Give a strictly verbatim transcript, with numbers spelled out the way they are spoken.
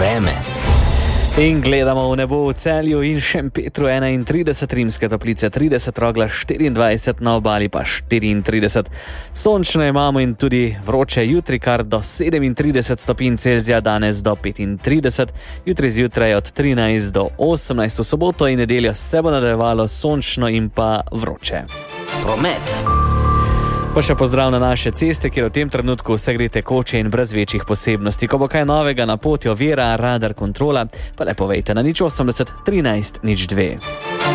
vreme. In gledamo v nebo v Celju in Šempetru enaintrideset, Rimske Toplice trideset, Rogla štiriindvajset, na obali pa štiriintrideset. Sončno imamo in tudi vroče, jutri kar do sedemintrideset stopinj Celzija, danes do petintrideset, jutri zjutraj od trinajst do osemnajst, v soboto in nedeljo se bo nadaljevalo sončno in pa vroče. Promet. Pa še pozdrav na naše ceste, kjer v tem trenutku vse gre tekoče in brez večjih posebnosti. Ko bo kaj novega na poti, ovira, radar, kontrola, pa le povejte na nič osemdeset trinajst nič dve.